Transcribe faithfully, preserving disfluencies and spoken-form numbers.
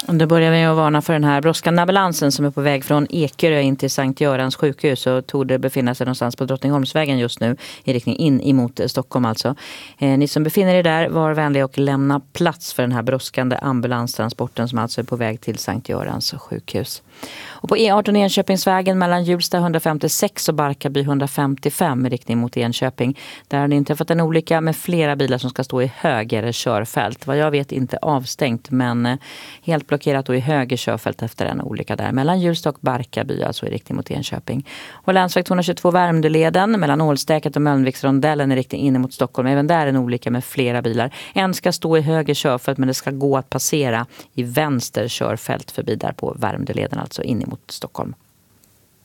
Då börjar vi att varna för den här brådskande ambulansen som är på väg från Ekerö in till Sankt Görans sjukhus och tog det befinna sig någonstans på Drottningholmsvägen just nu i riktning in emot Stockholm alltså. Eh, ni som befinner er där, var vänliga och lämna plats för den här brådskande ambulanstransporten som alltså är på väg till Sankt Görans sjukhus. Och på E arton Enköpingsvägen mellan Hjulsta hundrafemtiosex och Barkarby hundrafemtiofem i riktning mot Enköping. Där har det inträffat en olycka med flera bilar som ska stå i höger körfält. Vad jag vet inte avstängt, men helt blockerat då i höger körfält efter en olycka där. Mellan Hjulsta och Barkarby, alltså i riktning mot Enköping. Och länsväg tvåhundratjugotvå Värmdöleden mellan Ålstäket och Mölnviksrondellen i riktning in mot Stockholm. Även där en olycka med flera bilar. En ska stå i höger körfält, men det ska gå att passera i vänster körfält förbi där på Värmdöleden, alltså in mot Stockholm.